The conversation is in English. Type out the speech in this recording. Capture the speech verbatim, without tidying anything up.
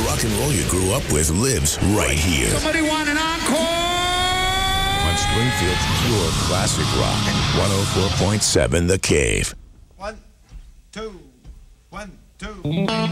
rock and roll you grew up with lives right here. Somebody want an encore? On Springfield's pure classic rock. one oh four point seven The Cave. One, two, one, two.